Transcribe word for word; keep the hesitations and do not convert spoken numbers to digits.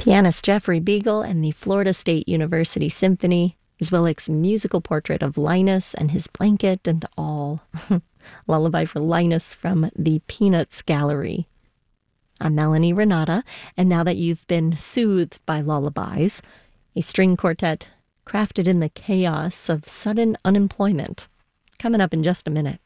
Pianist Jeffrey Beagle and the Florida State University Symphony, Zwilic's musical portrait of Linus and his blanket and all. Lullaby for Linus from the Peanuts Gallery. I'm Melanie Renata, and now that you've been soothed by lullabies, a string quartet crafted in the chaos of sudden unemployment. Coming up in just a minute.